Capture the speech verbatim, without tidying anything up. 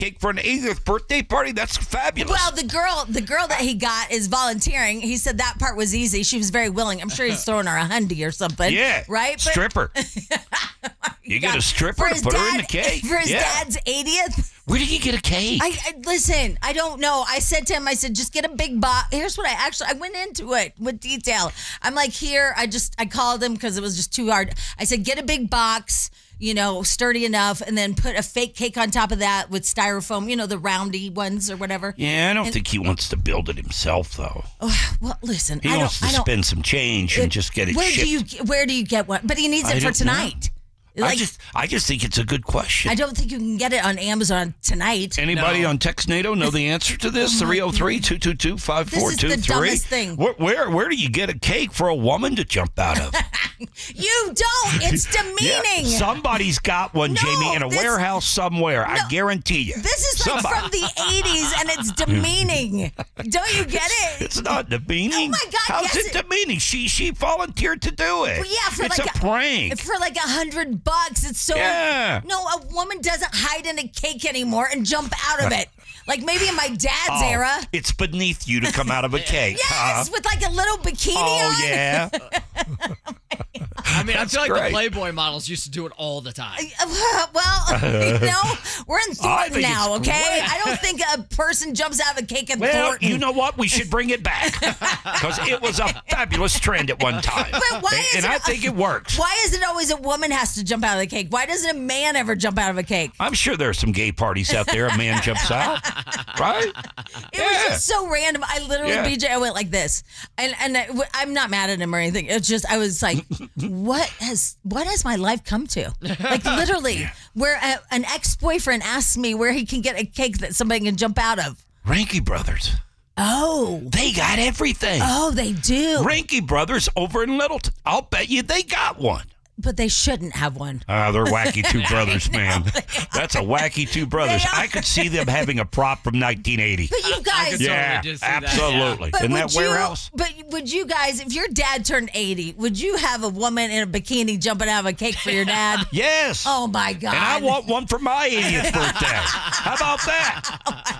cake for an eightieth birthday party? That's fabulous. Well, the girl, the girl that he got is volunteering. He said that part was easy. She was very willing. I'm sure he's throwing her a hundy or something. Yeah, right. But, stripper. You get a stripper to put dad, her in the cake for his yeah. dad's eightieth. Where did he get a cake? I, I listen. I don't know. I said to him, I said, just get a big box. Here's what I actually. I went into it with detail. I'm like, here. I just I called him because it was just too hard. I said, get a big box. You know, sturdy enough, and then put a fake cake on top of that with styrofoam, you know, the roundy ones or whatever. Yeah, I don't and, think he wants to build it himself, though. Oh, well, listen, he I wants don't, to I don't, spend some change and it, just get it where shipped. do you Where do you get one? But he needs it I for tonight. Like, I just, I just think it's a good question. I don't think you can get it on Amazon tonight. Anybody no. on Textnado know the answer to this? three oh three, two two two, five four two three. This is the dumbest thing. Where, where, where do you get a cake for a woman to jump out of? You don't. It's demeaning. Yeah, somebody's got one, no, Jamie, in a this, warehouse somewhere. No, I guarantee you. This is like Somebody. from the eighties, and it's demeaning. Don't you get it? It's not demeaning. Oh, my God. How's yes, it demeaning? She she volunteered to do it. Well, yeah, for it's like a, a prank. For like a hundred bucks. It's so. Yeah. No, a woman doesn't hide in a cake anymore and jump out of it. Like maybe in my dad's oh, era. It's beneath you to come out of a cake. Yes, huh? with like a little bikini oh, on. Oh, yeah. I mean, That's I feel like great. the Playboy models used to do it all the time. Well, you know, we're in Thornton now, okay? Great. I don't think a person jumps out of a cake in well, Thornton. You know what? We should bring it back because it was a fabulous trend at one time. But why and is and it, I think it works. Why is it always a woman has to jump out of the cake? Why doesn't a man ever jump out of a cake? I'm sure there are some gay parties out there. A man jumps out, right? It yeah. was just so random. I literally, yeah. B J, I went like this, and and I, I'm not mad at him or anything. It's just I was like, what has what has my life come to? Like literally, yeah. where a, an ex-boyfriend asks me where he can get a cake that somebody can jump out of. Ranky Brothers. Oh, they got everything. Oh, they do. Ranky Brothers over in Littleton. I'll bet you they got one. But they shouldn't have one. Ah, uh, they're wacky two brothers, man. That's a wacky two brothers. I could see them having a prop from nineteen eighty. But you guys, yeah, totally absolutely. That, yeah. In that you, warehouse. But would you guys, if your dad turned eighty, would you have a woman in a bikini jumping out of a cake for your dad? Yes. Oh my God. And I want one for my eightieth birthday. How about that?